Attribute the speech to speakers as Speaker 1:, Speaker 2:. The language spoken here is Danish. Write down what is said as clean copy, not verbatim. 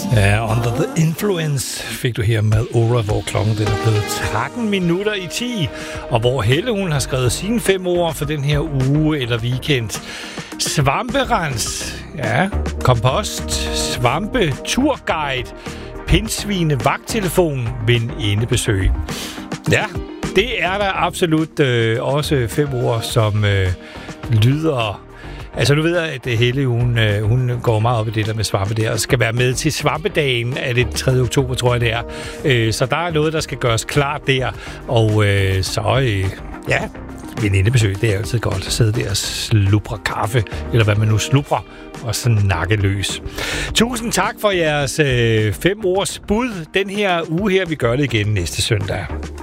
Speaker 1: Ja, Under the Influence fik du her med Aura, hvor klokken den er blevet 13 minutter i 10, og hvor Helle hun har skrevet sine 5 ord for den her uge eller weekend. Svamperens, ja, kompost, svampe, turguide, pindsvine, vagttelefon, venindebesøg. Ja, det er der absolut også 5 ord, som lyder... Altså, nu ved jeg, at Helle, hun går meget op i det der med svampe der, og skal være med til svampedagen af det 3. oktober, tror jeg, det er. Så der er noget, der skal gøres klart der, og ja, venindebesøg, det er altid godt at sidde der og slubre kaffe, eller hvad man nu slubrer, og snakke løs. Tusind tak for jeres 5 års bud den her uge her. Vi gør det igen næste søndag.